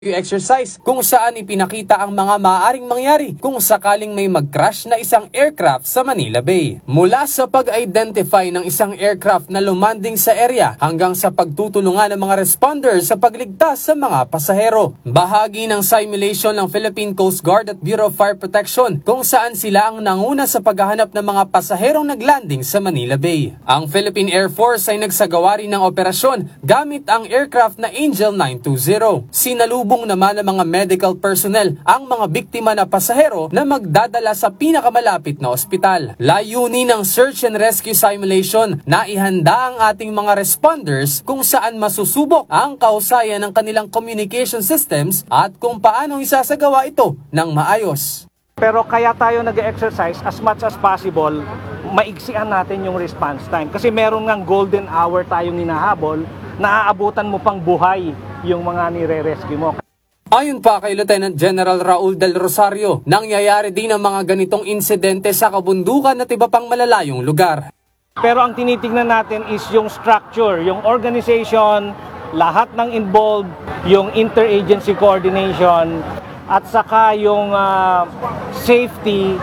exercise kung saan ipinakita ang mga maaaring mangyari kung sakaling may mag-crash na isang aircraft sa Manila Bay. Mula sa pag-identify ng isang aircraft na lumanding sa area hanggang sa pagtutulungan ng mga responders sa pagligtas sa mga pasahero. Bahagi ng simulation ng Philippine Coast Guard at Bureau of Fire Protection kung saan sila ang nanguna sa paghahanap ng mga pasaherong naglanding sa Manila Bay. Ang Philippine Air Force ay nagsagawa rin ng operasyon gamit ang aircraft na Angel 920. Sinalubong naman ng mga medical personnel ang mga biktima na pasahero na magdadala sa pinakamalapit na ospital. Layunin ng search and rescue simulation na ihanda ang ating mga responders kung saan masusubok ang kausayan ng kanilang communication systems at kung paano isasagawa ito ng maayos. Pero kaya tayo nag-exercise as much as possible, maiksian natin yung response time. Kasi meron ng golden hour tayong hinahabol, naaabutan mo pang buhay yung mga nire-rescue mo. Ayon pa kay Lieutenant General Raul Del Rosario, nangyayari din ang mga ganitong insidente sa kabundukan at iba pang malalayong lugar. Pero ang tinitingnan natin is yung structure, yung organization, lahat ng involved, yung interagency coordination, at saka yung safety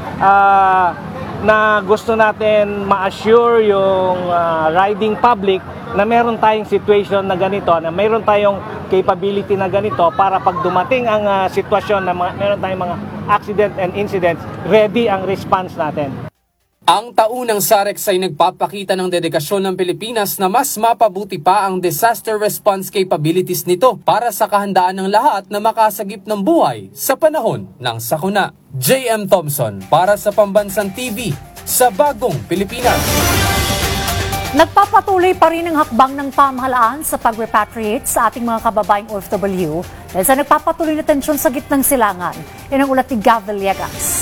na gusto natin ma-assure yung riding public na meron tayong situation na ganito, na meron tayong capability na ganito para pag dumating ang sitwasyon na meron tayong mga accident and incidents, ready ang response natin. Ang taunang SAREX ay nagpapakita ng dedikasyon ng Pilipinas na mas mapabuti pa ang disaster response capabilities nito para sa kahandaan ng lahat na makasagip ng buhay sa panahon ng sakuna. J.M. Thompson para sa Pambansang TV sa Bagong Pilipinas. Nagpapatuloy pa rin ang hakbang ng pamahalaan sa pag-repatriate sa ating mga kababaeng OFW dahil sa nagpapatuloy na tensyon sa gitnang silangan. Yan ang ulat ni Gav Villegas.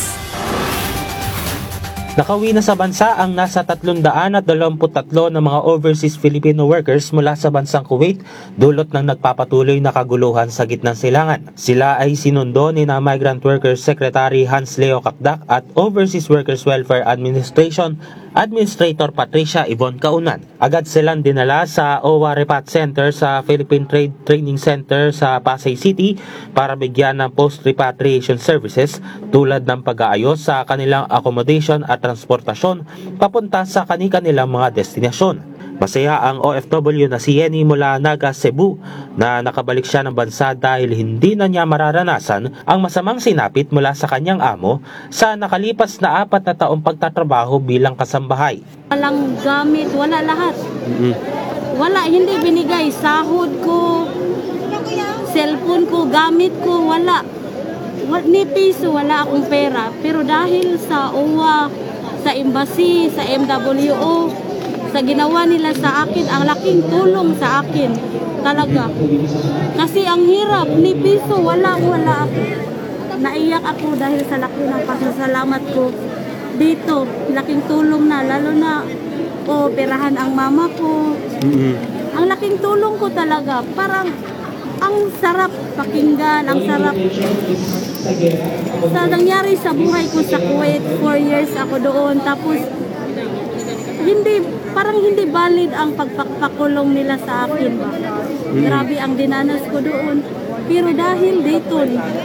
Nakauwi na sa bansa ang nasa 323 na mga overseas Filipino workers mula sa bansang Kuwait dulot ng nagpapatuloy na kaguluhan sa gitnang silangan. Sila ay sinundo ni na Migrant Workers Secretary Hans Leo Kakdak at Overseas Workers Welfare Administration Administrator Patricia Yvonne Kaunan. Agad silang dinala sa OWA Repat Center sa Philippine Trade Training Center sa Pasay City para bigyan ng post-repatriation services tulad ng pag-aayos sa kanilang accommodation at transportasyon papunta sa kanilang mga destinasyon. Masaya ang OFW na si Yenny mula Naga, Cebu na nakabalik siya ng bansa dahil hindi na niya mararanasan ang masamang sinapit mula sa kanyang amo sa nakalipas na 4 na taong pagtatrabaho bilang kasambahay. Walang gamit, wala lahat. Wala, hindi binigay. Sahod ko, cellphone ko, gamit ko, wala. Ni piso, wala akong pera. Pero dahil sa OWA, sa embassy, sa MWO, sa ginawa nila sa akin, ang laking tulong sa akin talaga. Kasi ang hirap, ni piso, wala ako. Naiyak ako dahil sa laki ng pasasalamat ko dito. Laking tulong na, lalo na operahan ang mama ko. Ang laking tulong ko talaga. Parang ang sarap pakinggan, ang sarap. Sa nangyari sa buhay ko sa Kuwait, 4 years ako doon. Tapos, parang hindi valid ang pagpapakulong nila sa akin ba. Grabe ang dinanas ko doon. Pero dahil dito,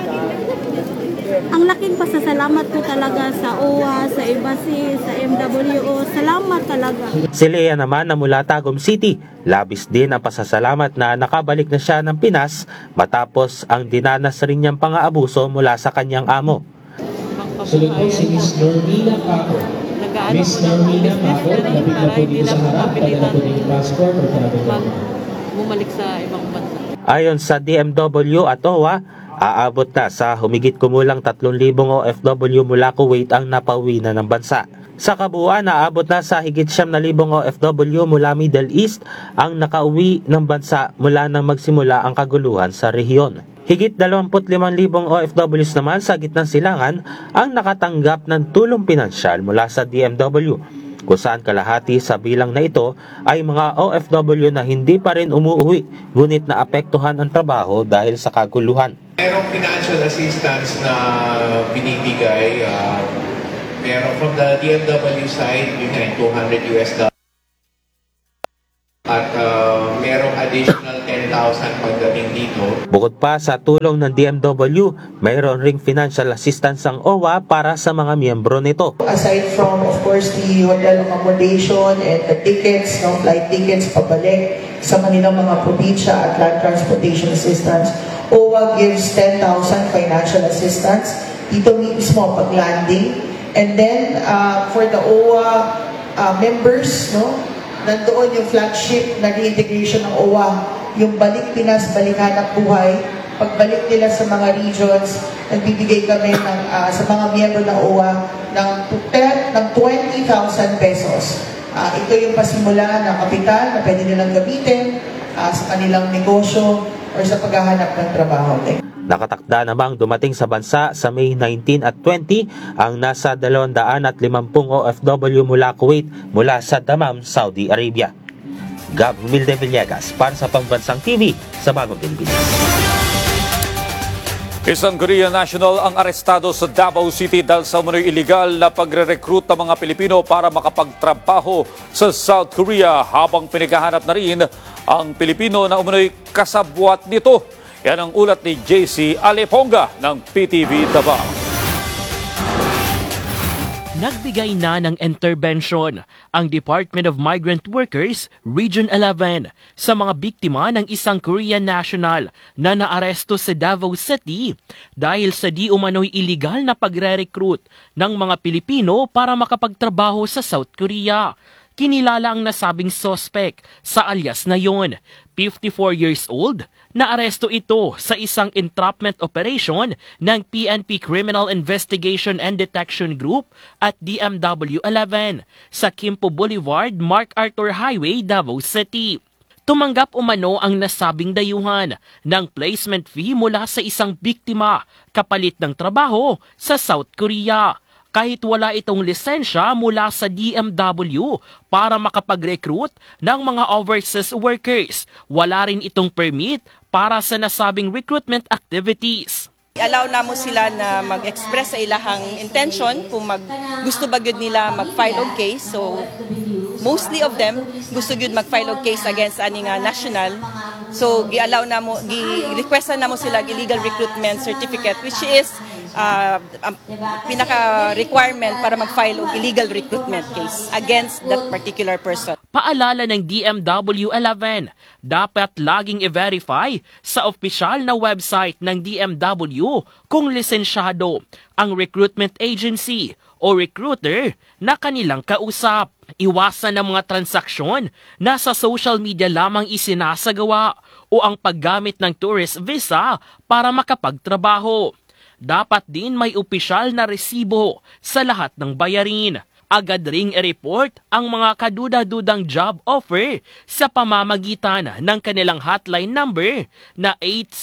ang laking pasasalamat ko talaga sa OWA, sa embassy, sa MWO. Salamat talaga. Si Lea naman na mula Tagum City, labis din ang pasasalamat na nakabalik na siya ng Pinas matapos ang dinanas rin niyang pang-aabuso mula sa kanyang amo. Sunod po si Miss Normina Paco. Miss Normina Paco, lapit na po dito sa harap, padala po ng passport or bumalik sa ibang bansa. Ayon sa DMW at OWA, aabot na sa humigit kumulang 3,000 OFW mula Kuwait ang napauwi na ng bansa. Sa kabuuan, naabot na sa higit 9,000 OFW mula Middle East ang nakauwi ng bansa mula nang magsimula ang kaguluhan sa rehiyon. Higit 25,000 OFWs naman sa gitnang silangan ang nakatanggap ng tulong pinansyal mula sa DMW, kung saan kalahati sa bilang na ito ay mga OFW na hindi pa rin umuwi ngunit naapektuhan ang trabaho dahil sa kaguluhan. Merong financial assistance na binibigay. Meron from the DMW side, yun $200 US. At merong additional $10 10,000 pagdating dito. Bukod pa sa tulong ng DMW, mayroon ring financial assistance ang OWA para sa mga miyembro nito. Aside from, of course, the hotel accommodation and the tickets, no, flight tickets pabalik sa kanilang mga probinsya at land transportation assistance, OWA gives 10,000 financial assistance dito mismo pag landing. And then, for the OWA members, no, nandoon yung flagship na reintegration ng OWA, yung Balik Pinas, Balik Hanap Buhay. Pagbalik nila sa mga regions, nagbibigay kami ng, sa mga miyembro ng OWA ng 20,000 pesos. Ito yung pasimula na kapital na pwede nilang gamitin sa kanilang negosyo or sa paghahanap ng trabaho. Nakatakda namang dumating sa bansa sa May 19 at 20 ang nasa 250 OFW mula Kuwait mula sa Dammam, Saudi Arabia. Gab Humilde Villegas para sa Pambansang TV sa Bagong Pilipinas. Isang Korean national ang arestado sa Davao City dahil sa umano'y illegal na pagre-recruit ng mga Pilipino para makapagtrabaho sa South Korea habang pinaghahanap na rin ang Pilipino na umano'y kasabwat nito. Yan ang ulat ni JC Aliponga ng PTV Davao. Nagbigay na ng intervention ang Department of Migrant Workers Region 11 sa mga biktima ng isang Korean national na naaresto sa Davao City dahil sa di umano'y illegal na pagre-recruit ng mga Pilipino para makapagtrabaho sa South Korea. Kinilala ang nasabing suspect sa alias na yon, 54 years old, naaresto ito sa isang entrapment operation ng PNP Criminal Investigation and Detection Group at DMW 11 sa Quimpo Boulevard, MacArthur Highway, Davao City. Tumanggap umano ang nasabing dayuhan ng placement fee mula sa isang biktima kapalit ng trabaho sa South Korea. Kahit wala itong lisensya mula sa DMW para makapag-recruit ng mga overseas workers, wala rin itong permit para sa nasabing recruitment activities. Allow na mo sila na mag-express sa ilahang intention kung gusto ba gyud nila mag-file og case. So mostly of them gusto gyud mag-file og case against ani nga national. So gi-allow na mo, gi-requestan na mo sila illegal recruitment certificate, which is pinaka-requirement para mag-file og illegal recruitment case against that particular person. Paalala ng DMW 11, dapat laging i-verify sa opisyal na website ng DMW kung lisensyado ang recruitment agency o recruiter na kanilang kausap. Iwasan ang mga transaksyon na sa social media lamang isinasagawa o ang paggamit ng tourist visa para makapagtrabaho. Dapat din may opisyal na resibo sa lahat ng bayarin. Agad ring i-report ang mga kaduda-dudang job offer sa pamamagitan ng kanilang hotline number na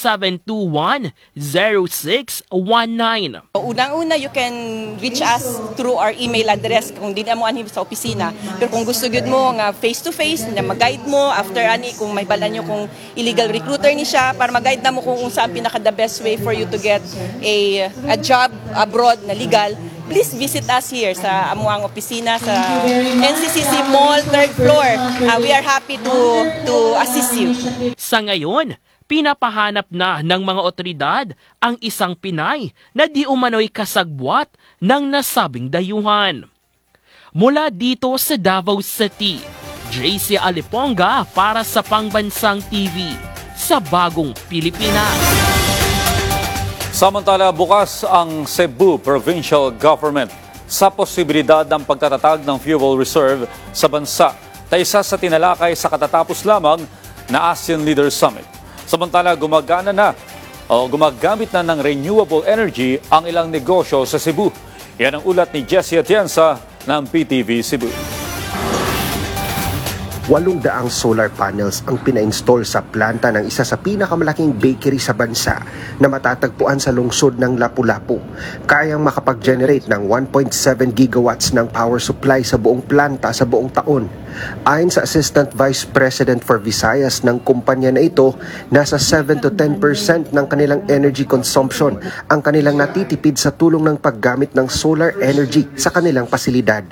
8721-0619. Unang-una, you can reach us through our email address kung di na mo anhin sa opisina. Pero kung gusto gyud mo nga face-to-face, na mag-guide mo after ani kung may balan nyo kung illegal recruiter ni siya, para mag-guide na mo kung saan pinaka-the best way for you to get a job abroad na legal, please visit us here sa amuang opisina sa NCCC Mall, 3rd floor. We are happy to assist you. Sa ngayon, pinapahanap na ng mga otoridad ang isang Pinay na di umano'y kasagwat ng nasabing dayuhan. Mula dito sa Davao City, JC Aliponga para sa Pangbansang TV sa Bagong Pilipinas. Samantala, bukas ang Cebu Provincial Government sa posibilidad ng pagtatatag ng fuel reserve sa bansa na isa sa tinalakay sa katatapos lamang na ASEAN Leaders Summit. Samantala, gumagamit na ng renewable energy ang ilang negosyo sa Cebu. Yan ang ulat ni Jessie Atienza ng PTV Cebu. 800 solar panels ang pina-install sa planta ng isa sa pinakamalaking bakery sa bansa na matatagpuan sa lungsod ng Lapu-Lapu. Kayang makapag-generate ng 1.7 gigawatts ng power supply sa buong planta sa buong taon. Ayon sa Assistant Vice President for Visayas ng kumpanya na ito, nasa 7 to 10% ng kanilang energy consumption ang kanilang natitipid sa tulong ng paggamit ng solar energy sa kanilang pasilidad.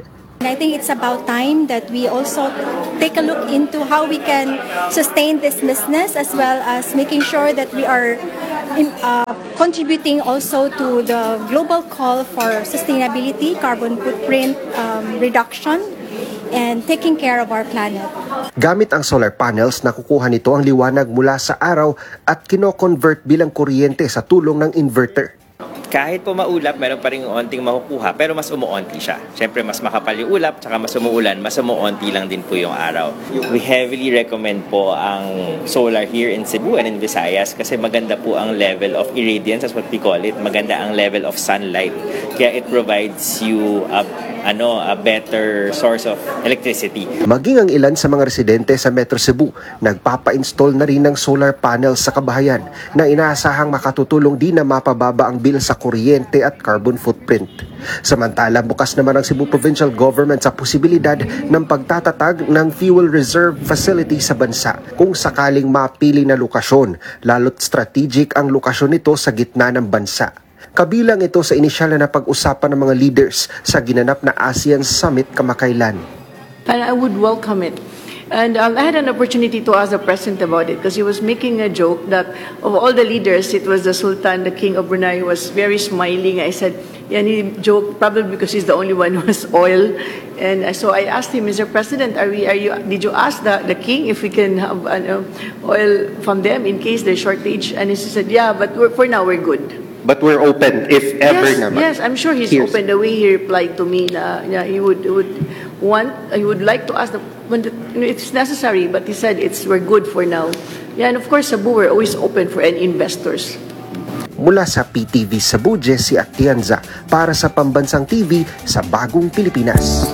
I think it's about time that we also take a look into how we can sustain this business, as well as making sure that we are contributing also to the global call for sustainability, carbon footprint reduction, and taking care of our planet. Gamit ang solar panels, nakukuha nito ang liwanag mula sa araw at kino-convert bilang kuryente sa tulong ng inverter. Kahit po maulap, meron pa rin onting makukuha, pero mas umuunti siya. Siyempre, mas makapal yung ulap, tsaka mas umuulan, mas umuunti lang din po yung araw. We heavily recommend po ang solar here in Cebu and in Visayas kasi maganda po ang level of irradiance, that's what we call it. Maganda ang level of sunlight. Kaya it provides you a better source of electricity. Maging ang ilan sa mga residente sa Metro Cebu, nagpapa-install na rin ng solar panels sa kabahayan na inaasahang makatutulong din na mapababa ang bill sa kuryente at carbon footprint. Samantala, bukas naman ang Cebu Provincial Government sa posibilidad ng pagtatatag ng fuel reserve facility sa bansa kung sakaling mapili na lokasyon, lalo't strategic ang lokasyon nito sa gitna ng bansa. Kabilang ito sa inisyal na pag-usapan ng mga leaders sa ginanap na ASEAN Summit kamakailan. And I would welcome it. And I had an opportunity to ask the president about it because he was making a joke that of all the leaders, it was the Sultan, the King of Brunei, who was very smiling. I said, yeah, and he joked probably because he's the only one who has oil. And so I asked him, Mr. President, did you ask the King if we can have oil from them in case there's shortage? And he said, yeah, but for now we're good. But we're open if ever naman. Yes, I'm sure he's open. The way he replied to me, he would like to ask when it's necessary, but he said we're good for now. Yeah, and of course, Cebu, we're always open for any investors. Mula sa PTV Cebu, Jessie Atienza para sa Pambansang TV sa Bagong Pilipinas.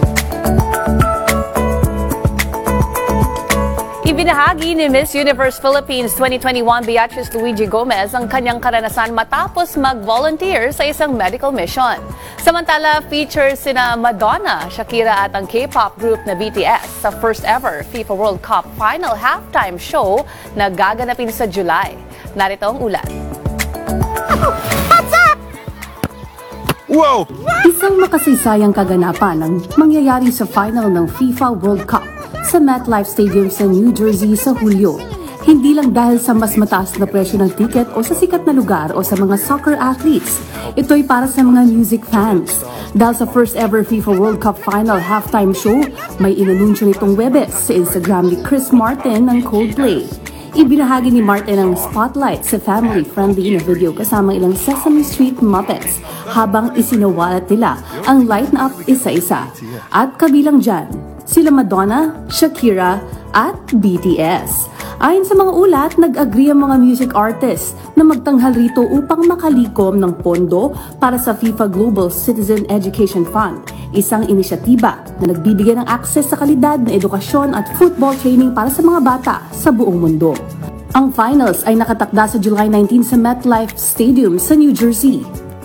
Ibinahagi ni Miss Universe Philippines 2021 Beatrice Luigi Gomez ang kanyang karanasan matapos mag-volunteer sa isang medical mission. Samantala, feature sina Madonna, Shakira at ang K-pop group na BTS sa first ever FIFA World Cup final halftime show na gaganapin sa July. Narito ang ulat. What's up? Wow! Isang makasaysayang kaganapan ang mangyayari sa final ng FIFA World Cup sa MetLife Stadium sa New Jersey sa Hulyo. Hindi lang dahil sa mas mataas na presyo ng ticket o sa sikat na lugar o sa mga soccer athletes. Ito'y para sa mga music fans. Dahil sa first ever FIFA World Cup final halftime show, may inanunsyo nitong Webes sa Instagram ni Chris Martin ng Coldplay. Ibinahagi ni Martin ang spotlight sa family-friendly na video kasama ilang Sesame Street Muppets habang isinawalat nila ang line-up isa-isa. At kabilang dyan, sila Madonna, Shakira, at BTS. Ayon sa mga ulat, nag-agree ang mga music artists na magtanghal rito upang makalikom ng pondo para sa FIFA Global Citizen Education Fund, isang inisyatiba na nagbibigay ng access sa kalidad na edukasyon at football training para sa mga bata sa buong mundo. Ang finals ay nakatakda sa July 19 sa MetLife Stadium sa New Jersey.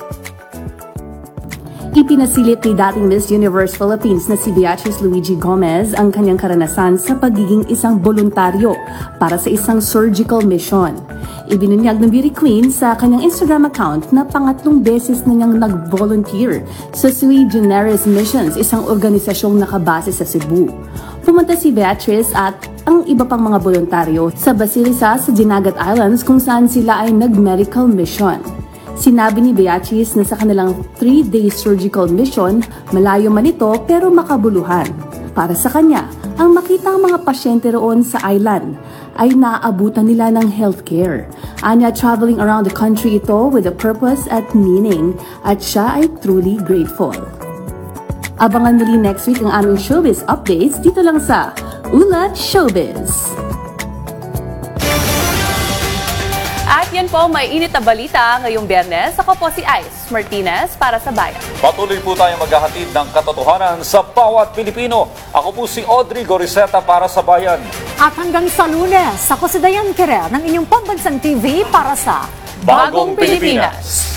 Ipinasilit ni dating Miss Universe Philippines na si Beatrice Luigi Gomez ang kanyang karanasan sa pagiging isang voluntaryo para sa isang surgical mission. Ibinunyag ng beauty queen sa kanyang Instagram account na pangatlong beses na niyang nag-volunteer sa Sui Generis Missions, isang organisasyong nakabase sa Cebu. Pumunta si Beatrice at ang iba pang mga voluntaryo sa Basilisa sa Dinagat Islands kung saan sila ay nag-medical mission. Sinabi ni Beatrice na sa kanilang 3-day surgical mission, malayo man ito pero makabuluhan. Para sa kanya, ang makita ang mga pasyente roon sa island ay naaabutan nila ng healthcare. Anya, traveling around the country ito with a purpose at meaning at siya ay truly grateful. Abangan muli next week ang aming showbiz updates dito lang sa Ulat Showbiz. At yan po, may init na balita ngayong Biyernes. Ako po si Ice Martinez para sa Bayan. Patuloy po tayong maghahatid ng katotohanan sa bawat Pilipino. Ako po si Audrey Goriseta para sa Bayan. At hanggang sa Lunes, ako si Dayan Querer ng inyong Pambansang TV para sa Bagong Pilipinas.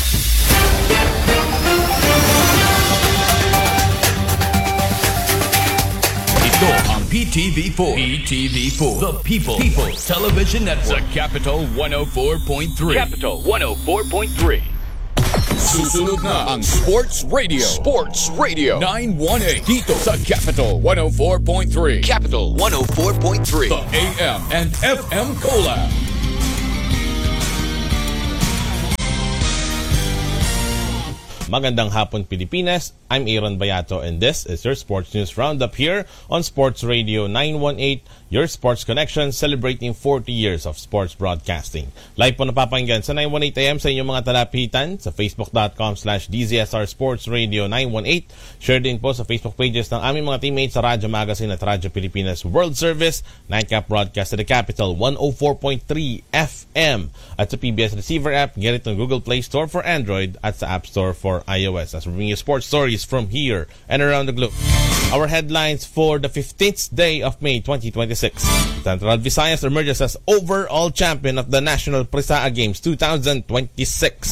Ito ang PTV4. PTV4. The People's Television Network. Sa Capital 104.3. Capital 104.3. Susunod na ang Sports Radio 918 dito sa Capital 104.3. Capital 104.3. The AM and FM Collab. Magandang hapon Pilipinas, I'm Aaron Bayato and this is your Sports News Roundup here on Sports Radio 918, your sports connection celebrating 40 years of sports broadcasting. Live po napapakinggan sa 918 AM sa inyong mga talapitan sa facebook.com/DZSR Sports Radio 918. Share din po sa Facebook pages ng aming mga teammates sa Radyo Magazine at Radyo Pilipinas World Service, Nightcap Broadcast sa The Capital 104.3 FM at sa PBS Receiver app. Get it on Google Play Store for Android at sa App Store for iOS as we bring you sports stories from here and around the globe. Our headlines for the 15th day of May 2026. Central Visayas emerges as overall champion of the National Prisaa Games 2026.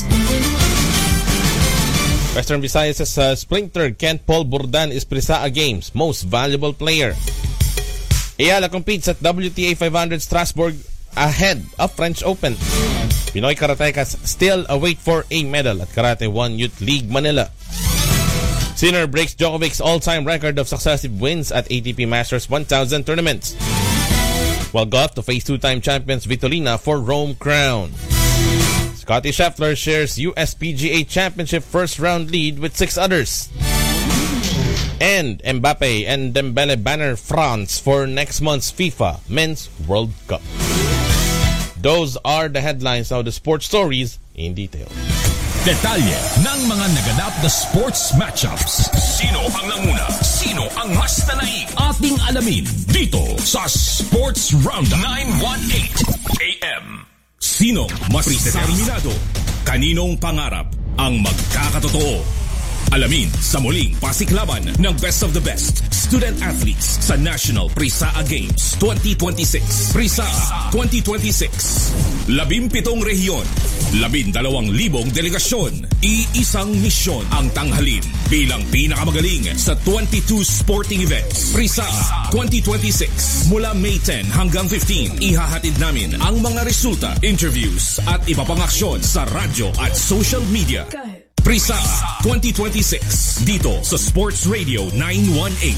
Western Visayas' sprinter Kent Paul Burdan is Prisaa Games Most Valuable Player. Ayala competes at WTA 500 Strasbourg ahead of French Open. Pinoy Karatecas still await for a medal at Karate 1 Youth League Manila. Sinner breaks Djokovic's all-time record of successive wins at ATP Masters 1000 tournaments. While golf to face two-time champions Vitolina for Rome crown. Scottie Scheffler shares USPGA Championship first-round lead with 6 others. And Mbappe and Dembele banner France for next month's FIFA Men's World Cup. Those are the headlines of the sports stories in detail. Detalye ng mga naganap na sports matchups. Sino ang nanguna? Sino ang mas nanaig? Ating alamin dito sa Sports Roundup 918 AM. Sino mas determinado? Kaninong pangarap ang magkakatotoo? Alamin sa muling pasiklaban ng Best of the Best Student Athletes sa National Prisaa Games 2026. Prisaa 2026. 17 rehiyon, 12,000 delegasyon, iisang misyon ang tanghalin bilang pinakamagaling sa 22 sporting events. Prisaa 2026. Mula May 10 hanggang 15, ihahatid namin ang mga resulta, interviews at iba pang aksyon sa radyo at social media. Prisaa 2026 dito sa Sports Radio 918.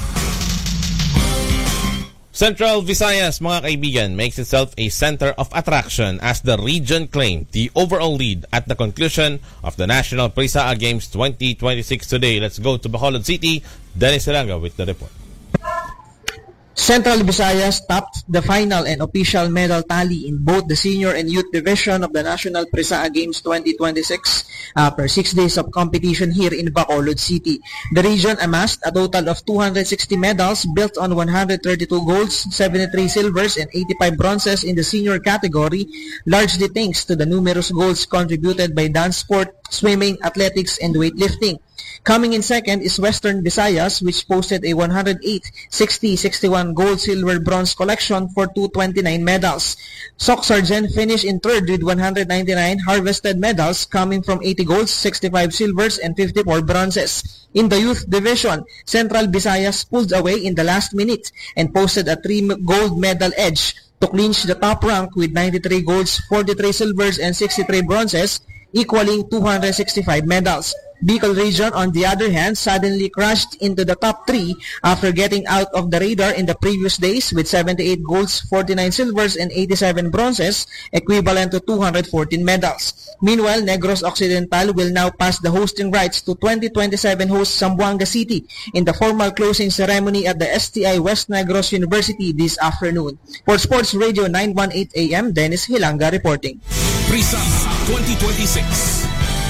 Central Visayas, mga kaibigan, makes itself a center of attraction as the region claimed the overall lead at the conclusion of the National Prisaa Games 2026 today. Let's go to Bacolod City. Dennis Silanga with the report. Central Visayas topped the final and official medal tally in both the senior and youth division of the National Prisaa Games 2026 after 6 days of competition here in Bacolod City. The region amassed a total of 260 medals built on 132 golds, 73 silvers, and 85 bronzes in the senior category, largely thanks to the numerous goals contributed by dance sport, swimming, athletics, and weightlifting. Coming in second is Western Visayas, which posted a 108, 60, 61 gold, silver, bronze collection for 229 medals. Soc Sargent finished in third with 199 harvested medals coming from 80 golds, 65 silvers, and 54 bronzes. In the youth division, Central Visayas pulled away in the last minute and posted a 3 gold medal edge to clinch the top rank with 93 golds, 43 silvers, and 63 bronzes, equaling 265 medals. Bicol region, on the other hand, suddenly crashed into the top 3 after getting out of the radar in the previous days with 78 golds, 49 silvers, and 87 bronzes, equivalent to 214 medals. Meanwhile, Negros Occidental will now pass the hosting rights to 2027 host Zamboanga City in the formal closing ceremony at the STI West Negros University this afternoon. For Sports Radio 918 AM, Dennis Hilanga reporting. Prisaa 2026.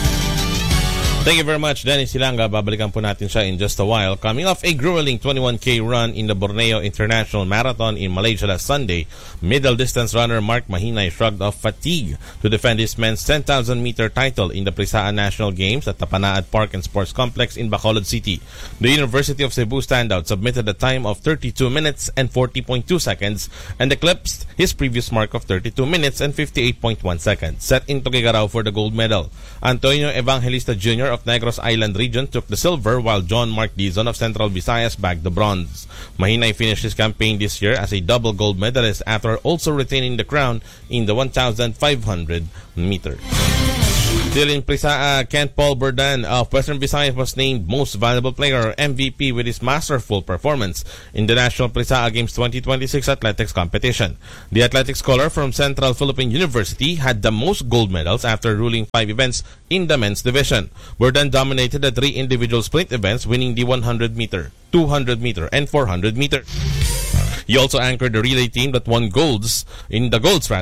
Thank you very much, Dennis Silanga. Babalikan po natin siya in just a while. Coming off a grueling 21K run in the Borneo International Marathon in Malaysia last Sunday, middle distance runner Mark Mahinay shrugged off fatigue to defend his men's 10,000-meter title in the Prisaa National Games at Tapanaad Park and Sports Complex in Bacolod City. The University of Cebu standout submitted a time of 32 minutes and 40.2 seconds and eclipsed his previous mark of 32 minutes and 58.1 seconds, set in Tuguegarao for the gold medal. Antonio Evangelista Jr. of Negros Island region took the silver, while John Mark Dizon of Central Visayas bagged the bronze. Mahinay finished his campaign this year as a double gold medalist after also retaining the crown in the 1,500 meter. Still in Prisaa, Kent Paul Burdan of Western Visayas was named Most Valuable Player or MVP with his masterful performance in the National Prisaa Games 2026 Athletics Competition. The athletics scholar from Central Philippine University had the most gold medals after ruling 5 events in the men's division. Burdan dominated the 3 individual sprint events, winning the 100-meter, 200-meter, and 400-meter. He also anchored the relay team that won golds in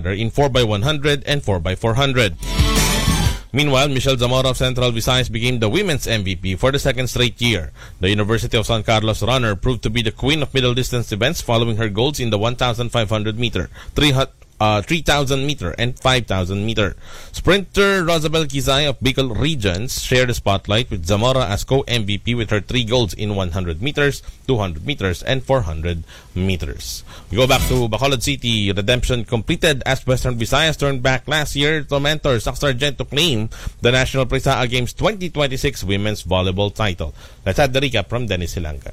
4x100 and 4x400. Meanwhile, Michelle Zamora of Central Visayas became the women's MVP for the second straight year. The University of San Carlos runner proved to be the queen of middle distance events following her golds in the 1,500 meter, 3,000 meter, and 5,000 meter. Sprinter Rosabel Quizay of Bicol Regions shared the spotlight with Zamora as co-MVP with her 3 golds in 100 meters, 200 meters, and 400 meters. We go back to Bacolod City. Redemption completed as Western Visayas turned back last year to mentor Sac Sargent to claim the National Prisaa Games 2026 Women's Volleyball title. Let's have the recap from Dennis Hilanga.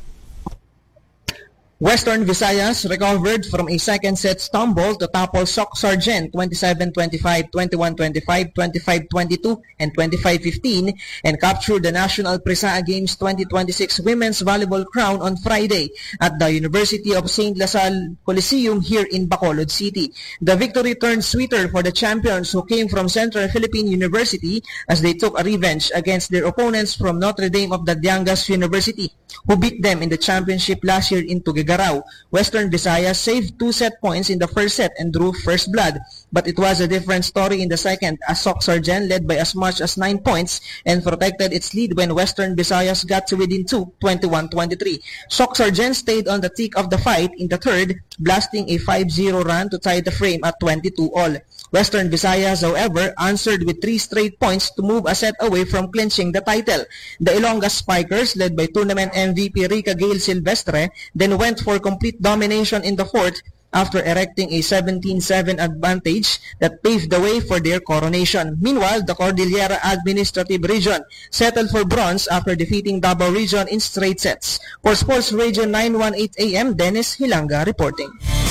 Western Visayas recovered from a second set stumble to topple Sac Sargent 27-25, 21-25, 25-22, and 25-15 and captured the National Prisaa Games 2026 Women's Volleyball crown on Friday at the University of St. LaSalle Coliseum here in Bacolod City. The victory turned sweeter for the champions who came from Central Philippine University as they took a revenge against their opponents from Notre Dame of the Diangas University, who beat them in the championship last year in Tuguegarao. Western Visayas saved 2 set points in the first set and drew first blood, but it was a different story in the second as Sac Sargent led by as much as 9 points and protected its lead when Western Visayas got to within 2, 21-23. Sac Sargent stayed on the thick of the fight in the third, blasting a 5-0 run to tie the frame at 22-all. Western Visayas, however, answered with 3 straight points to move a set away from clinching the title. The Ilongas Spikers, led by tournament MVP Rica Gail Silvestre, then went for complete domination in the fourth after erecting a 17-7 advantage that paved the way for their coronation. Meanwhile, the Cordillera Administrative Region settled for bronze after defeating Davao Region in straight sets. For Sports Radio 918 AM, Dennis Hilanga reporting.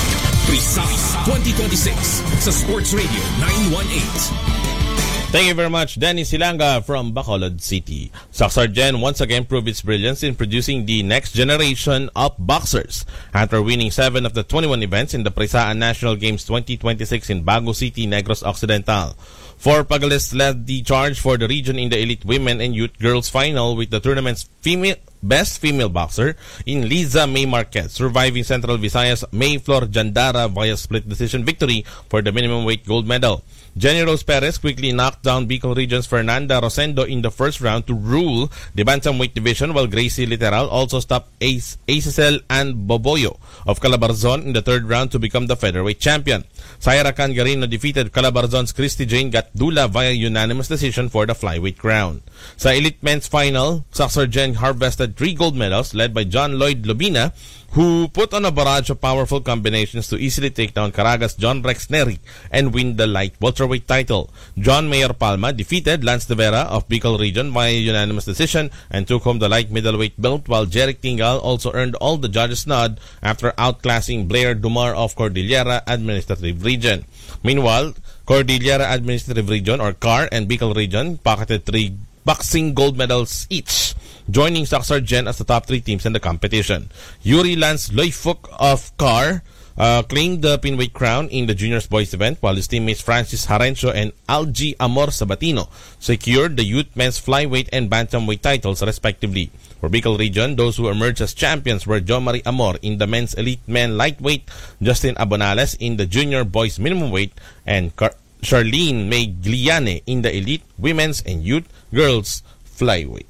Prisaa 2026 sa Sports Radio 918. Thank you very much, Dennis Hilanga from Bacolod City. Sac Sargent once again proved its brilliance in producing the next generation of boxers after winning 7 of the 21 events in the Prisaa National Games 2026 in Bago City, Negros Occidental. 4 Pagales led the charge for the region in the elite women and youth girls final with the tournament's best female boxer in Liza May Marquez, surviving Central Visayas May Flor Jandara via split decision victory for the minimum weight gold medal. Jenny Rose Perez quickly knocked down Bicol Region's Fernanda Rosendo in the first round to rule the bantamweight division, while Gracie Literal also stopped Acecel and Boboyo of Calabarzon in the third round to become the featherweight champion. Saira Cangarino defeated Calabarzon's Christy Jane Gatdula via unanimous decision for the flyweight crown. Sa elite men's final, Sac Sargent harvested 3 gold medals led by John Lloyd Lubina, who put on a barrage of powerful combinations to easily take down Caraga's John Rex Neri and win the light welterweight title. John Mayor Palma defeated Lance De Vera of Bicol Region via unanimous decision and took home the light middleweight belt, while Jeric Tingal also earned all the judges' nod after outclassing Blair Dumar of Cordillera Administrative Region. Meanwhile, Cordillera Administrative Region or CAR and Bicol Region pocketed 3 boxing gold medals each, joining Sac Sargent as the top 3 teams in the competition. Yuri Lance Loifuk of CAR claimed the pinweight crown in the juniors boys event, while his teammates Francis Harencio and Algie Amor Sabatino secured the youth men's flyweight and bantamweight titles respectively. For Bicol Region, those who emerged as champions were Jo Marie Amor in the men's elite men lightweight, Justin Abonales in the junior boys minimum weight, and Charlene May Gliane in the elite women's and youth girls flyweight.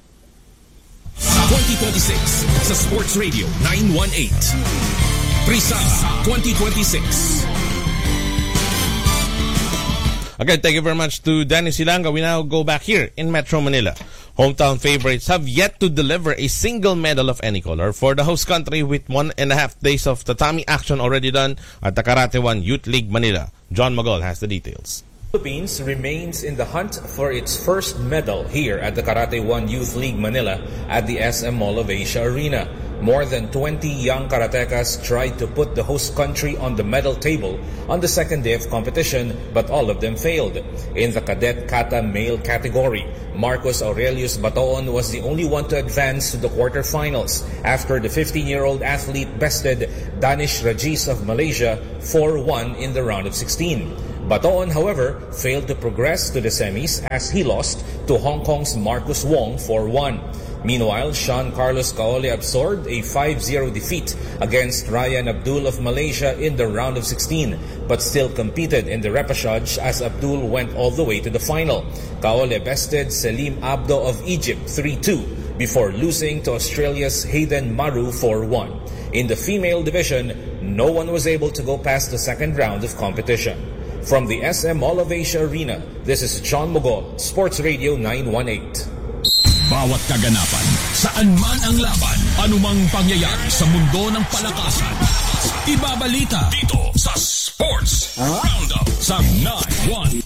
2026 sa Sports Radio 918. Prisaa 2026. Again, thank you very much to Dennis Hilanga. We now go back here in Metro Manila. Hometown favorites have yet to deliver a single medal of any color for the host country, with 1.5 days of tatami action already done at the Karate 1 Youth League Manila. John Magol has the details. Philippines remains in the hunt for its first medal here at the Karate 1 Youth League Manila at the SM Mall of Asia Arena. More than 20 young karatekas tried to put the host country on the medal table on the second day of competition, but all of them failed. In the cadet kata male category, Marcos Aurelius Bataon was the only one to advance to the quarterfinals after the 15-year-old athlete bested Danish Rajis of Malaysia 4-1 in the round of 16. Bataon, however, failed to progress to the semis as he lost to Hong Kong's Marcus Wong 4-1. Meanwhile, Sean Carlos Caole absorbed a 5-0 defeat against Ryan Abdul of Malaysia in the round of 16, but still competed in the repechage as Abdul went all the way to the final. Caole bested Selim Abdo of Egypt 3-2 before losing to Australia's Hayden Maru 4-1. In the female division, no one was able to go past the second round of competition. From the SM Mall of Asia Arena, this is John Mogol, Sports Radio 918. Bawat kaganapan, saan man ang laban, anumang pangyayari sa mundo ng palakasan. Ibabalita dito sa Sports Roundup sa 918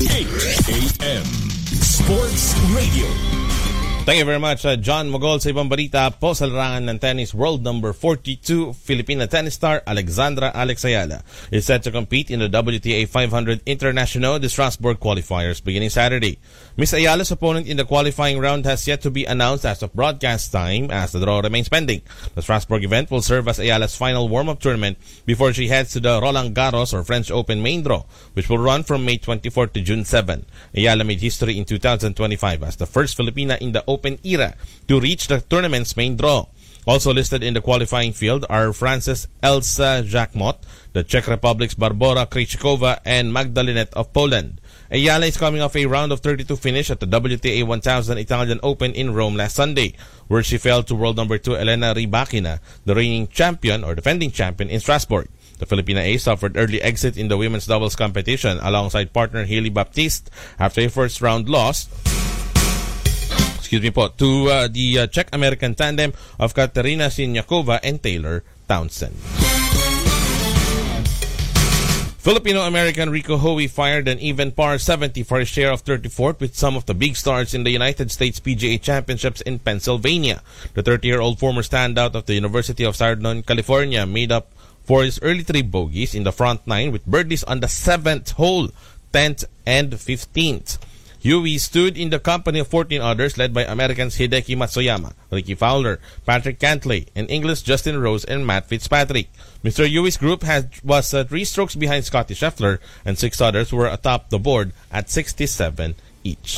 AM. Sports Radio. Thank you very much, John Mogol. Sa ibang balita po sa larangan ng tennis, world number 42 Filipina tennis star Alexandra Alex Ayala is set to compete in the WTA 500 International de Strasbourg qualifiers beginning Saturday. Ms. Ayala's opponent in the qualifying round has yet to be announced as of broadcast time as the draw remains pending. The Strasbourg event will serve as Ayala's final warm-up tournament before she heads to the Roland Garros or French Open main draw, which will run from May 24 to June 7. Ayala made history in 2025 as the first Filipina in the Open era to reach the tournament's main draw. Also listed in the qualifying field are Frances Elsa Jacquemot, the Czech Republic's Barbora Krejcikova, and Magdalena of Poland. Ayala is coming off a round of 32 finish at the WTA 1000 Italian Open in Rome last Sunday, where she fell to world number 2 Elena Rybakina, the reigning champion or defending champion in Strasbourg. The Filipina ace suffered early exit in the women's doubles competition alongside partner Hailey Baptiste after a first round loss to the Czech-American tandem of Katerina Siniakova and Taylor Townsend. Filipino-American Rico Hoey fired an even par 70 for his share of 34th with some of the big stars in the United States PGA Championships in Pennsylvania. The 30-year-old former standout of the University of Southern California made up for his early three bogeys in the front nine with birdies on the 7th hole, 10th, and 15th. Huey stood in the company of 14 others led by Americans Hideki Matsuyama, Ricky Fowler, Patrick Cantlay, and English Justin Rose and Matt Fitzpatrick. Mr. Huey's group was 3 strokes behind Scottie Scheffler, and 6 others were atop the board at 67 each.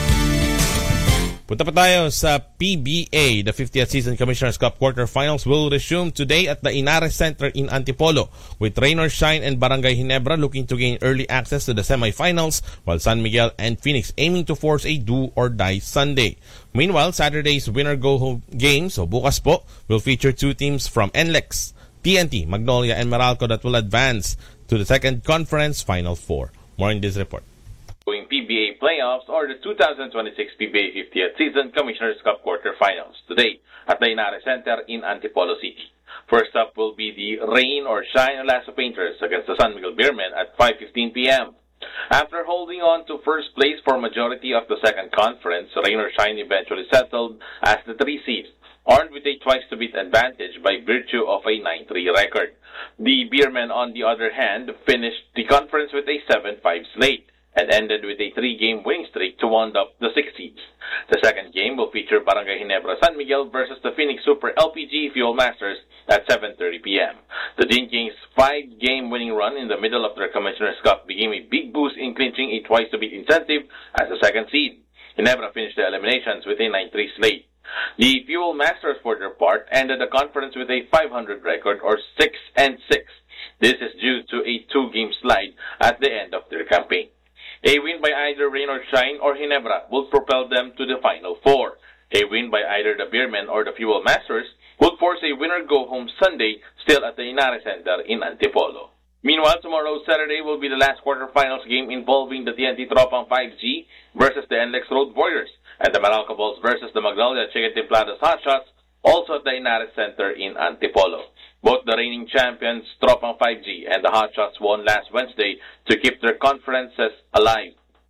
Punta pa tayo sa PBA. The 50th Season Commissioner's Cup quarterfinals will resume today at the Inares Center in Antipolo, with Rain or Shine and Barangay Ginebra looking to gain early access to the semifinals, while San Miguel and Phoenix aiming to force a do-or-die Sunday. Meanwhile, Saturday's winner-go-home game, so bukas po, will feature 2 teams from NLEX, TNT, Magnolia, and Meralco that will advance to the second conference Final Four. More in this report. PBA playoffs or the 2026 PBA 50th Season Commissioner's Cup quarterfinals today at the Inares Center in Antipolo City. First up will be the Rain or Shine Lasso Painters against the San Miguel Beermen at 5:15 p.m. After holding on to first place for majority of the second conference, Rain or Shine eventually settled as the 3 seed, armed with a twice-to-beat advantage by virtue of a 9-3 record. The Beermen, on the other hand, finished the conference with a 7-5 slate and ended with a 3-game winning streak to round up the 6 seeds. The second game will feature Barangay Ginebra San Miguel versus the Phoenix Super LPG Fuel Masters at 7:30 p.m. The Dean Kings' 5-game winning run in the middle of their Commissioner's Cup became a big boost in clinching a twice-to-beat incentive as the second seed. Ginebra finished the eliminations with a 9-3 slate. The Fuel Masters, for their part, ended the conference with a 500 record or 6-6. This is due to a 2-game slide at the end of their campaign. A win by either Rain or Shine or Ginebra will propel them to the Final Four. A win by either the Beermen or the Fuel Masters would force a winner-go-home Sunday still at the Inares Center in Antipolo. Meanwhile, tomorrow, Saturday, will be the last quarterfinals game involving the TNT Tropang 5G versus the NLEX Road Warriors and the Meralco Bulls versus the Magnolia Chicken Templados Hotshots, also at the Inares Center in Antipolo. Both the reigning champions, Tropang 5G, and the Hotshots won last Wednesday to keep their conferences alive.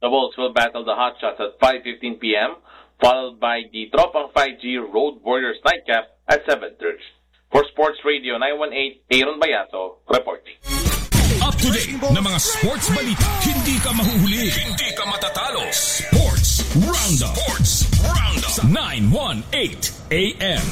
The Bulls will battle the Hotshots at 5:15 p.m., followed by the Tropang 5G Road Warriors Nightcap at 7:30. For Sports Radio 918, Aaron Bayato reporting. Up to date na mga sports balita. Hindi ka mahuhuli. Hindi ka matatalo. Sports Roundup. Sports Roundup. Sa 918 AM.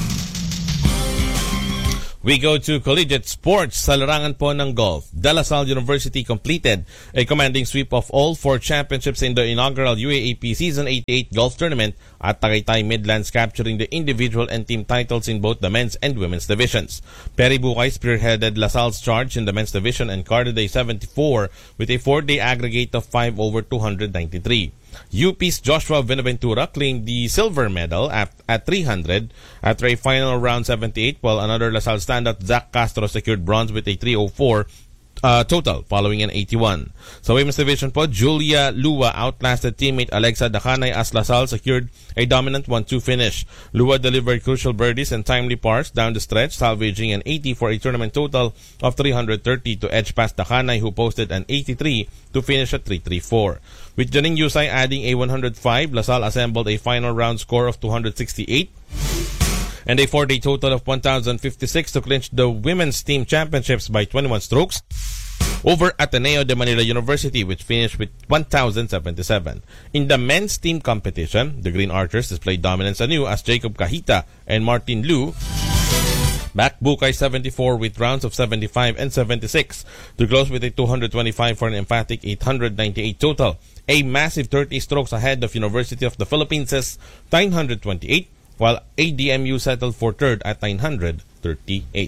We go to collegiate sports sa larangan po ng golf. De La Salle University completed a commanding sweep of all 4 championships in the inaugural UAAP Season 88 golf tournament at Tagaytay Midlands, capturing the individual and team titles in both the men's and women's divisions. Perry Bucay spearheaded La Salle's charge in the men's division and carded a 74 with a 4-day aggregate of 5 over 293. UP's Joshua Benaventura claimed the silver medal at 300 after a final round 78, while another La Salle standout, Zach Castro, secured bronze with a 304 total following an 81. Sa women's division po, Julia Lua outlasted teammate Alexa Dacanay as La Salle secured a dominant 1-2 finish. Lua delivered crucial birdies and timely pars down the stretch, salvaging an 80 for a tournament total of 330 to edge past Dacanay, who posted an 83 to finish at 334. With Janine Yusay adding a 105, La Salle assembled a final round score of 268 and a 4-day total of 1,056 to clinch the women's team championships by 21 strokes over Ateneo de Manila University, which finished with 1,077. In the men's team competition, the Green Archers displayed dominance anew as Jacob Kahita and Martin Liu backed Bucay 74 with rounds of 75 and 76 to close with a 225 for an emphatic 898 total, a massive 30 strokes ahead of University of the Philippines' 928, while ADMU settled for third at 938.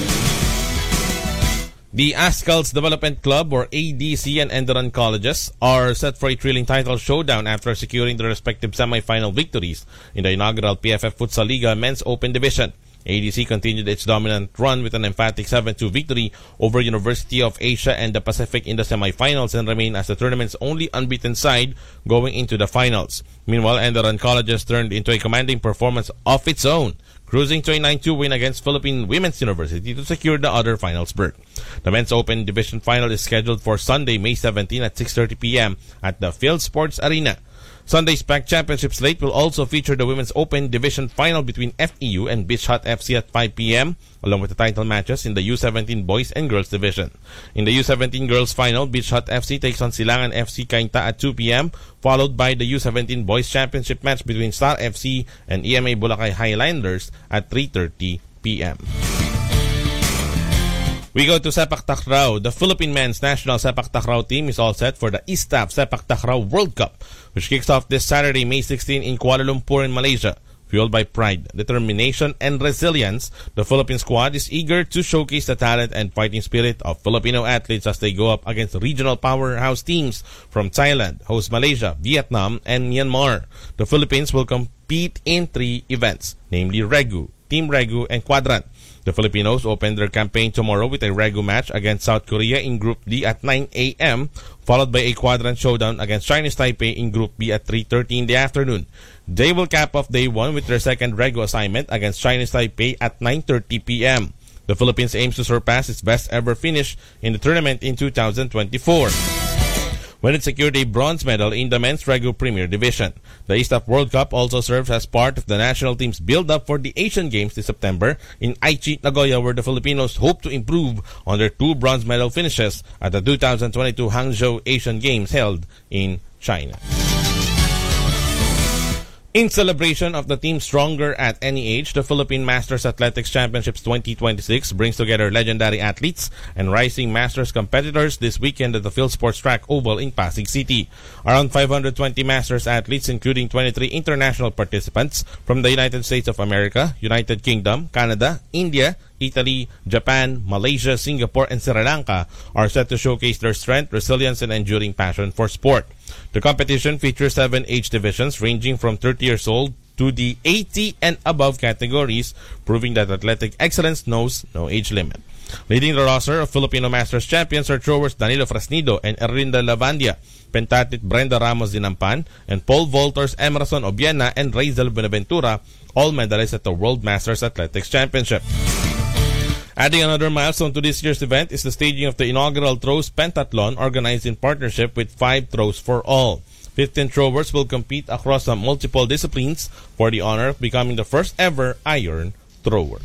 The Ascals Development Club, or ADC, and Enderun Colleges are set for a thrilling title showdown after securing their respective semi-final victories in the inaugural PFF Futsal Liga Men's Open Division. ADC continued its dominant run with an emphatic 7-2 victory over University of Asia and the Pacific in the semifinals and remain as the tournament's only unbeaten side going into the finals. Meanwhile, Enderun Colleges turned into a commanding performance of its own, cruising to a 9-2 win against Philippine Women's University to secure the other finals berth. The Men's Open Division Final is scheduled for Sunday, May 17 at 6:30 p.m. at the Field Sports Arena. Sunday's packed championship slate will also feature the Women's Open Division Final between FEU and Beach Hut FC at 5 p.m., along with the title matches in the U17 Boys and Girls Division. In the U17 Girls Final, Beach Hut FC takes on Silangan FC Cainta at 2 p.m., followed by the U17 Boys Championship match between Star FC and EMA Boracay Highlanders at 3:30 p.m. We go to Sepak Takraw. The Philippine men's national Sepak Takraw team is all set for the ISTAF Sepak Takraw World Cup, which kicks off this Saturday, May 16 in Kuala Lumpur in Malaysia. Fueled by pride, determination, and resilience, the Philippine squad is eager to showcase the talent and fighting spirit of Filipino athletes as they go up against regional powerhouse teams from Thailand, host Malaysia, Vietnam, and Myanmar. The Philippines will compete in 3 events, namely Regu, Team Regu, and Quadrant. The Filipinos open their campaign tomorrow with a Regu match against South Korea in Group D at 9 a.m., followed by a quadrant showdown against Chinese Taipei in Group B at 3:30 in the afternoon. They will cap off day 1 with their second Regu assignment against Chinese Taipei at 9:30 p.m. The Philippines aims to surpass its best ever finish in the tournament in 2024. when it secured a bronze medal in the men's Regu Premier Division. The ISTAF World Cup also serves as part of the national team's build-up for the Asian Games this September in Aichi, Nagoya, where the Filipinos hope to improve on their 2 bronze medal finishes at the 2022 Hangzhou Asian Games held in China. In celebration of the team stronger at any age, the Philippine Masters Athletics Championships 2026 brings together legendary athletes and rising Masters competitors this weekend at the Field Sports Track Oval in Pasig City. Around 520 Masters athletes, including 23 international participants from the United States of America, United Kingdom, Canada, India, Italy, Japan, Malaysia, Singapore, and Sri Lanka, are set to showcase their strength, resilience, and enduring passion for sport. The competition features 7 age divisions ranging from 30 years old to the 80 and above categories, proving that athletic excellence knows no age limit. Leading the roster of Filipino Masters champions are throwers Danilo Fresnido and Erlinda Lavandia, pentathlete Brenda Ramos Dinampan, and pole vaulters Emerson Obiena and Raizel Benaventura, all medalists at the World Masters Athletics Championship. Adding another milestone to this year's event is the staging of the inaugural Throws Pentathlon, organized in partnership with 5 Throws for All. 15 throwers will compete across multiple disciplines for the honor of becoming the first ever iron thrower.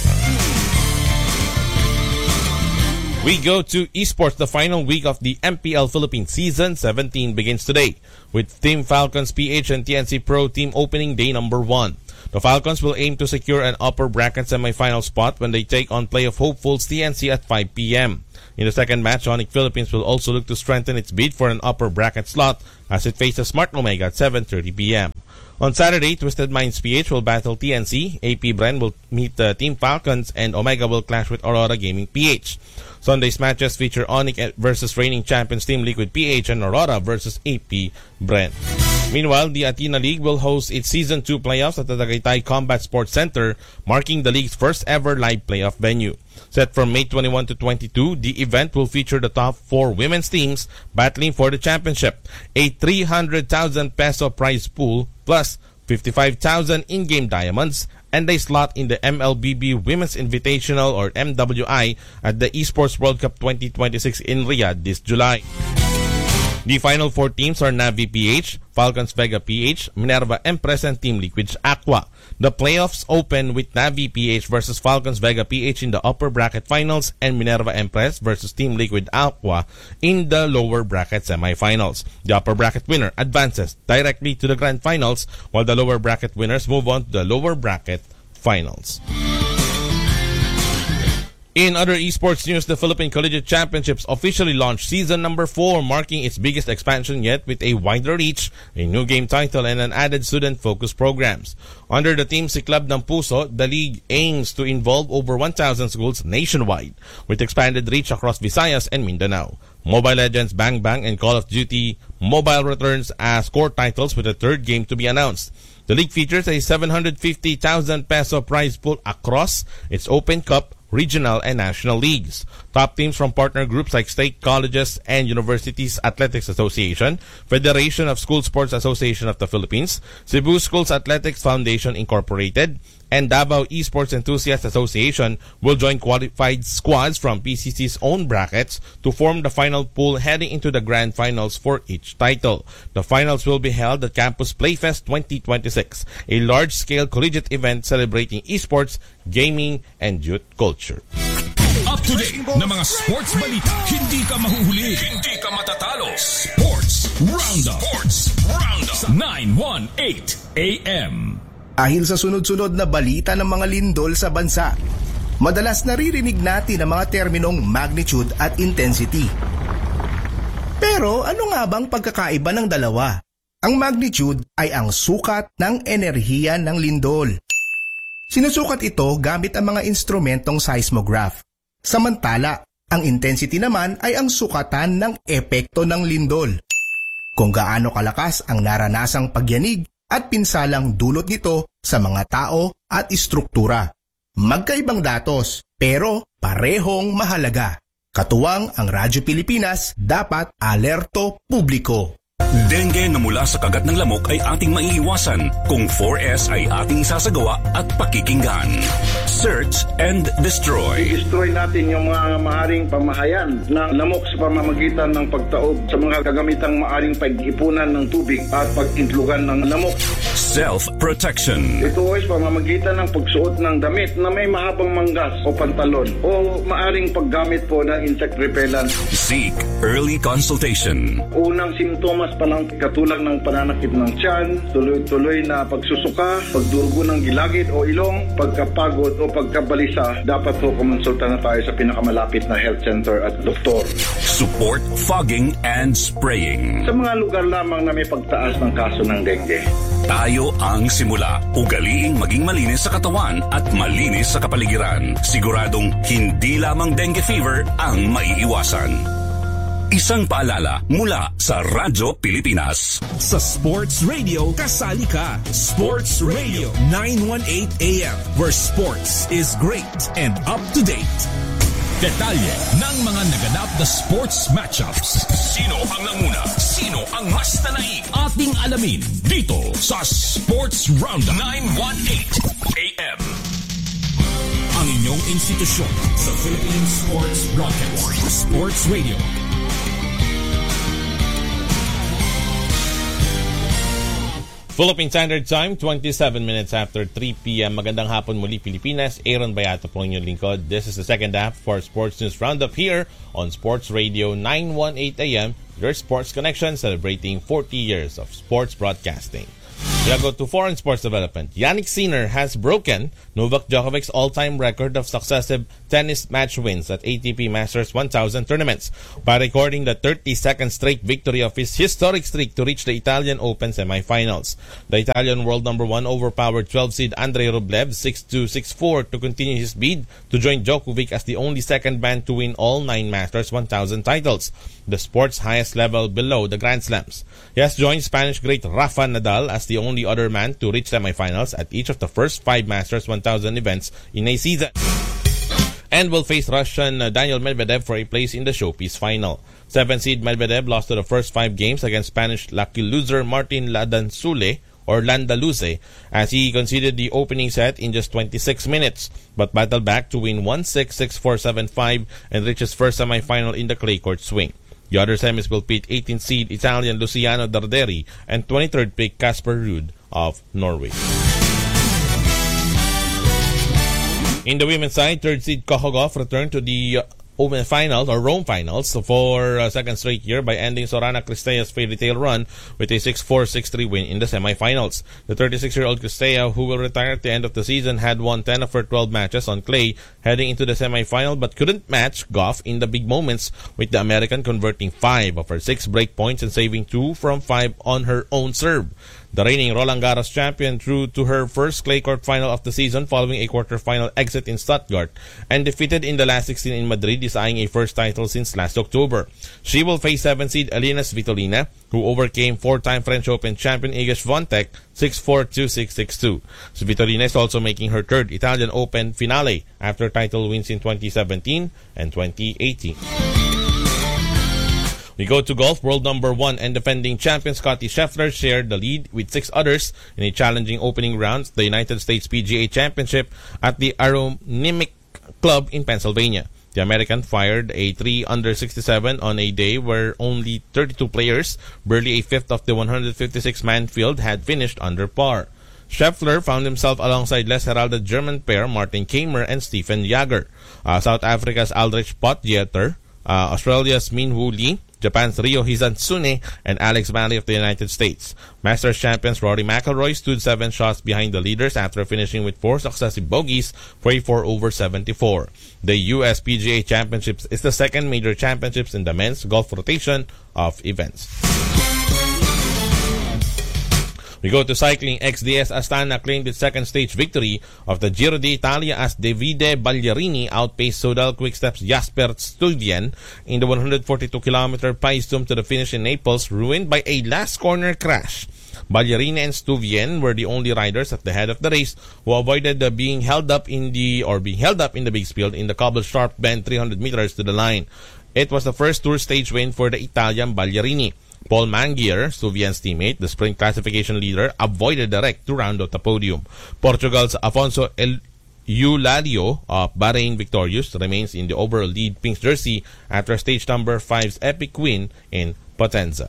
We go to esports. The final week of the MPL Philippines Season 17 begins today with Team Falcons PH and TNC Pro Team opening day number 1. The Falcons will aim to secure an upper bracket semifinal spot when they take on playoff hopefuls TNC at 5 p.m. In the second match, Onyx Philippines will also look to strengthen its bid for an upper bracket slot as it faces Smart Omega at 7:30 p.m. On Saturday, Twisted Minds PH will battle TNC, AP Bren will meet Team Falcons, and Omega will clash with Aurora Gaming PH. Sunday's matches feature Onyx versus reigning champions Team Liquid PH and Aurora versus AP Bren. Meanwhile, the Athena League will host its Season 2 playoffs at the Tagaytay Combat Sports Center, marking the league's first ever live playoff venue. Set from May 21 to 22, the event will feature the top 4 women's teams battling for the championship, a 300,000 peso prize pool plus 55,000 in-game diamonds, and a slot in the MLBB Women's Invitational or MWI at the Esports World Cup 2026 in Riyadh this July. The final 4 teams are Navi PH, Falcons Vega PH, Minerva Empress, and Team Liquid Aqua. The playoffs open with Navi PH versus Falcons Vega PH in the upper bracket finals and Minerva Empress versus Team Liquid Aqua in the lower bracket semifinals. The upper bracket winner advances directly to the grand finals, while the lower bracket winners move on to the lower bracket finals. In other esports news, the Philippine Collegiate Championships officially launched season number 4, marking its biggest expansion yet with a wider reach, a new game title, and an added student-focused programs. Under the Team Si Club ng Puso, the league aims to involve over 1,000 schools nationwide, with expanded reach across Visayas and Mindanao. Mobile Legends, Bang Bang, and Call of Duty Mobile returns as core titles with a third game to be announced. The league features a 750,000 peso prize pool across its Open Cup, regional, and national leagues. Top teams from partner groups like State Colleges and Universities Athletics Association, Federation of School Sports Association of the Philippines, Cebu Schools Athletics Foundation Incorporated, and Davao Esports Enthusiast Association will join qualified squads from PCC's own brackets to form the final pool heading into the grand finals for each title. The finals will be held at Campus Playfest 2026, a large-scale collegiate event celebrating esports, gaming, and youth culture. Up to date na mga sports balita, hindi ka mahuhuli, hindi ka matatalo. Sports Roundup. Sports Roundup sa 918 AM. Dahil sa sunod-sunod na balita ng mga lindol sa bansa, madalas naririnig natin ang mga terminong magnitude at intensity. Pero ano nga bang pagkakaiba ng dalawa? Ang magnitude ay ang sukat ng enerhiya ng lindol. Sinusukat ito gamit ang mga instrumentong seismograph. Samantala, ang intensity naman ay ang sukatan ng epekto ng lindol. Kung gaano kalakas ang naranasang pagyanig at pinsalang dulot nito sa mga tao at istruktura. Magkaibang datos, pero parehong mahalaga. Katuwang ang Radyo Pilipinas, dapat alerto publiko. Dengue na mula sa kagat ng lamok ay ating maiiwasan kung 4S ay ating isasagawa at pakikinggan. Search and destroy. I-destroy natin yung mga maaring pamahayan ng lamok sa pamamagitan ng pagtaob sa mga kagamitang maaring pag-ipunan ng tubig at pag-intlugan ng lamok. Self-protection. Ito ay pamamagitan ng pagsuot ng damit na may mahabang manggas o pantalon o maaring paggamit po ng insect repellent. Seek early consultation. Unang simptomas pa lang katulad ng pananakit ng tiyan, tuloy-tuloy na pagsusuka, pagdurugo ng gilagid o ilong, pagkapagod o pagkabalisa, dapat po kumonsulta na tayo sa pinakamalapit na health center at doktor. Support fogging and spraying. Sa mga lugar lamang na may pagtaas ng kaso ng dengue. Tayo ang simula. Ugaliing maging malinis sa katawan at malinis sa kapaligiran. Siguradong hindi lamang dengue fever ang maiiwasan. Isang paalala mula sa Radyo Pilipinas. Sa Sports Radio, kasali ka. Sports Radio 918 AM, where sports is great and up to date. Detalye ng mga naganap na sports matchups. Sino ang nanguna? Sino ang mas nanaig? Ating alamin dito sa Sports Roundup 918 AM. Ang inyong institusyon sa Philippine Sports Broadcast. Sports Radio. Philippine Standard Time, 27 minutes after 3 p.m. Magandang hapon muli, Pilipinas. Aaron Bayato po inyong lingkod. This is the second half for Sports News Roundup here on Sports Radio 918 AM, your sports connection celebrating 40 years of sports broadcasting. We'll go to foreign sports development. Yannick Sinner has broken Novak Djokovic's all-time record of successive tennis match wins at ATP Masters 1000 tournaments by recording the 32nd straight victory of his historic streak to reach the Italian Open semifinals. The Italian world number 1 overpowered 12-seed Andrei Rublev 6-2, 6-4 to continue his bid to join Djokovic as the only second man to win all 9 Masters 1000 titles, the sport's highest level below the Grand Slams. He has joined Spanish great Rafa Nadal as the only other man to reach semifinals at each of the first 5 Masters 1000 events in a season, and will face Russian Daniil Medvedev for a place in the showpiece final. 7-seed Medvedev lost to the first 5 games against Spanish lucky loser Martin Landaluce as he conceded the opening set in just 26 minutes, but battled back to win 1-6, 6-4, 7-5 and reach his first semifinal in the clay court swing. The other semis will pit 18th seed Italian Luciano Darderi and 23rd pick Casper Ruud of Norway. In the women's side, 3rd seed Kohogov returned to the Open Finals or Rome Finals for a second straight year by ending Sorana Cristea's fairy tale run with a 6-4, 6-3 win in the semifinals. The 36-year-old Cristea, who will retire at the end of the season, had won 10 of her 12 matches on clay heading into the semifinal, but couldn't match Goff in the big moments, with the American converting 5 of her 6 break points and saving 2 from 5 on her own serve. The reigning Roland Garros champion drew to her first clay court final of the season following a quarterfinal exit in Stuttgart and defeated in the last 16 in Madrid, eyeing a first title since last October. She will face 7-seed Elina Svitolina, who overcame 4-time French Open champion Iga Swiatek 6-4, 2-6, 6-2. Svitolina is also making her 3rd Italian Open finale after title wins in 2017 and 2018. We go to golf. World number 1 and defending champion Scottie Scheffler shared the lead with 6 others in a challenging opening round of the United States PGA Championship at the Aronimink Club in Pennsylvania. The American fired a 3 under 67 on a day where only 32 players, barely a fifth of the 156-man field, had finished under par. Scheffler found himself alongside less heralded German pair Martin Kaymer and Stephen Jager, South Africa's Aldrich Potgieter, Australia's Min Woo Lee, Japan's Ryo Hisatsune, and Alex Manley of the United States. Masters champions Rory McIlroy stood 7 shots behind the leaders after finishing with 4 successive bogeys for a 4/74. The U.S. PGA Championships is the second major championships in the men's golf rotation of events. We go to cycling. XDS Astana claimed its second stage victory of the Giro d'Italia as Davide Ballerini outpaced Soudal Quickstep's Jasper Stuyven in the 142-kilometer Paestum to the finish in Naples, ruined by a last corner crash. Ballerini and Stuyven were the only riders at the head of the race who avoided being held up in the big spill in the cobbled sharp bend 300 meters to the line. It was the first Tour stage win for the Italian Ballerini. Paul Mangier, Stuyven's teammate, the sprint classification leader, avoided the wreck to round out the podium. Portugal's Afonso Eulario of Bahrain victorious remains in the overall lead pink jersey after stage number 5's epic win in Potenza.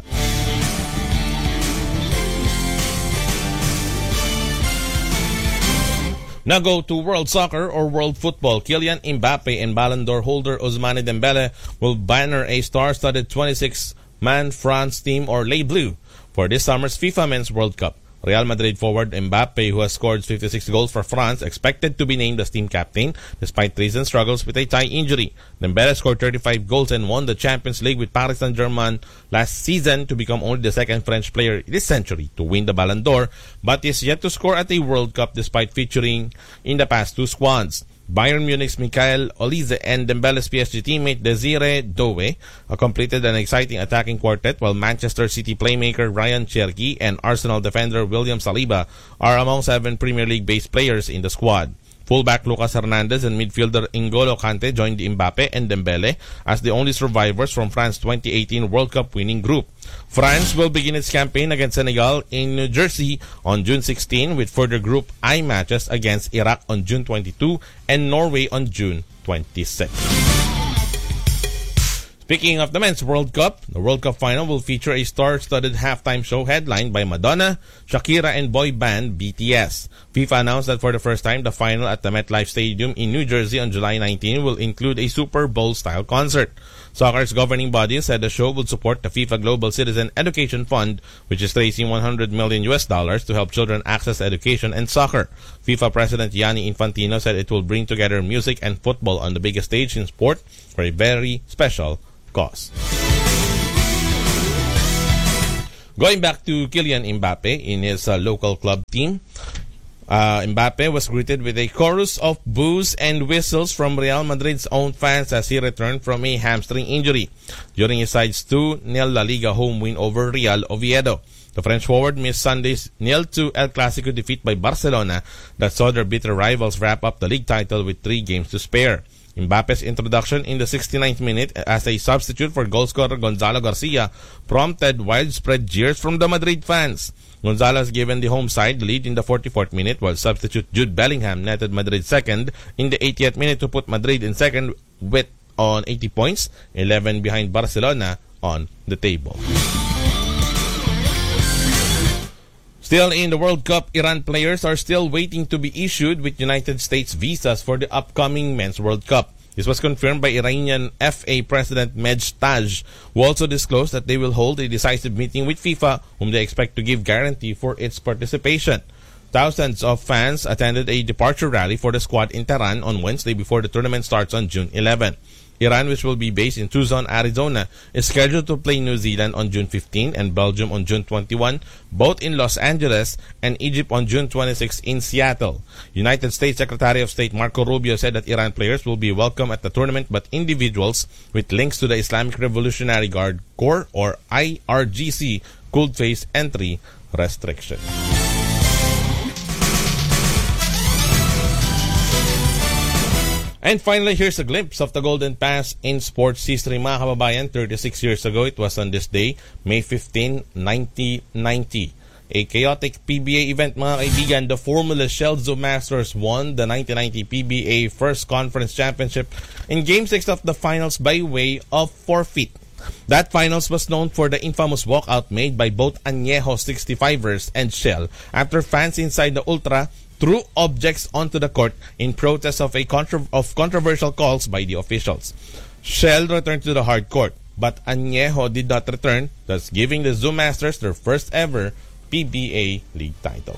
Now go to World Soccer or World Football. Kylian Mbappe and Ballon d'Or holder Ousmane Dembele will banner a star-studded 26-man France team or Les Bleus for this summer's FIFA Men's World Cup. Real Madrid forward Mbappe, who has scored 56 goals for France, expected to be named as team captain despite recent struggles with a thigh injury. Dembele scored 35 goals and won the Champions League with Paris Saint-Germain last season to become only the second French player this century to win the Ballon d'Or, but is yet to score at a World Cup despite featuring in the past 2 squads. Bayern Munich's Michael Olise and Dembele's PSG teammate Desire Doué completed an exciting attacking quartet, while Manchester City playmaker Ryan Cherki and Arsenal defender William Saliba are among 7 Premier League-based players in the squad. Fullback Lucas Hernandez and midfielder N'Golo Kante joined Mbappe and Dembele as the only survivors from France's 2018 World Cup winning group. France will begin its campaign against Senegal in New Jersey on June 16 with further Group I matches against Iraq on June 22 and Norway on June 26. Speaking of the Men's World Cup, the World Cup final will feature a star-studded halftime show headlined by Madonna, Shakira, and boy band BTS. FIFA announced that for the first time, the final at the MetLife Stadium in New Jersey on July 19 will include a Super Bowl-style concert. Soccer's governing body said the show will support the FIFA Global Citizen Education Fund, which is raising $100 million to help children access education and soccer. FIFA President Gianni Infantino said it will bring together music and football on the biggest stage in sport for a very special cause. Going back to Kylian Mbappe in his local club team, Mbappe was greeted with a chorus of boos and whistles from Real Madrid's own fans as he returned from a hamstring injury during his side's 2-0 La Liga home win over Real Oviedo. The French forward missed Sunday's 0-2 El Clasico defeat by Barcelona that saw their bitter rivals wrap up the league title with 3 games to spare. Mbappe's introduction in the 69th minute as a substitute for goalscorer Gonzalo Garcia prompted widespread jeers from the Madrid fans. Gonzalo has given the home side the lead in the 44th minute, while substitute Jude Bellingham netted Madrid second in the 80th minute to put Madrid in second on 80 points, 11 behind Barcelona on the table. Still in the World Cup, Iran players are still waiting to be issued with United States visas for the upcoming Men's World Cup. This was confirmed by Iranian FA President Mehdi Taj, who also disclosed that they will hold a decisive meeting with FIFA, whom they expect to give guarantee for its participation. Thousands of fans attended a departure rally for the squad in Tehran on Wednesday before the tournament starts on June 11. Iran, which will be based in Tucson, Arizona, is scheduled to play New Zealand on June 15 and Belgium on June 21, both in Los Angeles, and Egypt on June 26 in Seattle. United States Secretary of State Marco Rubio said that Iran players will be welcome at the tournament, but individuals with links to the Islamic Revolutionary Guard Corps or IRGC could face entry restriction. And finally, here's a glimpse of the Golden Pass in sports history, mga kababayan. 36 years ago, it was on this day, May 15, 1990. A chaotic PBA event, mga kaibigan. The Formula Shell Zoomasters won the 1990 PBA First Conference Championship in Game 6 of the finals by way of forfeit. That finals was known for the infamous walkout made by both Añejo 65ers and Shell after fans inside the Ultra threw objects onto the court in protest of controversial calls by the officials. Shell returned to the hard court, but Añejo did not return, thus giving the Zoomasters their first ever PBA league title.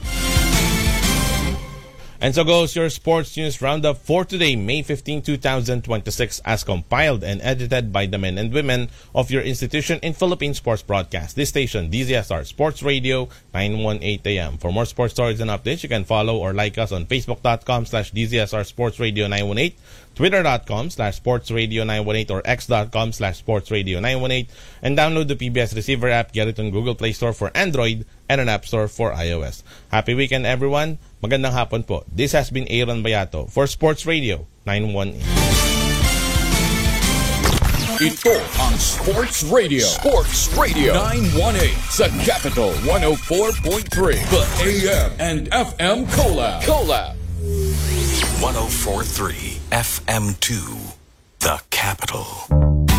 And so goes your sports news roundup for today, May 15, 2026, as compiled and edited by the men and women of your institution in Philippine sports broadcast. This station, DZSR Sports Radio, 918 AM. For more sports stories and updates, you can follow or like us on Facebook.com/DZSR Sports Radio 918, Twitter.com/Sports Radio 918, or X.com/Sports Radio 918, and download the PBS Receiver app. Get it on Google Play Store for Android and an App Store for iOS. Happy weekend, everyone. Magandang hapon po. This has been Aaron Bayato for Sports Radio 918. Ito ang Sports Radio 918 sa Capital 104.3, the AM and FM Collab 104.3 FM2, the Capital.